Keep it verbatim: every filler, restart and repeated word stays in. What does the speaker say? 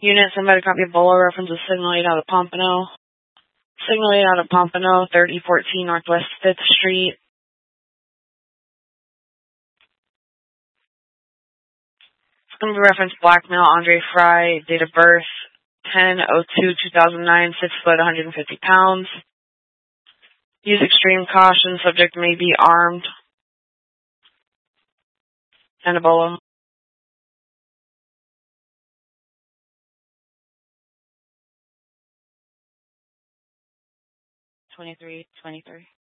Unit, somebody copy Ebola reference is Signal eight out of Pompano. Signal eight out of Pompano, thirty fourteen Northwest fifth Street. It's going to be reference blackmail, Andre Fry, date of birth, ten oh two two thousand nine, six foot, one hundred fifty pounds. Use extreme caution, subject may be armed. And Ebola. twenty-three twenty-three.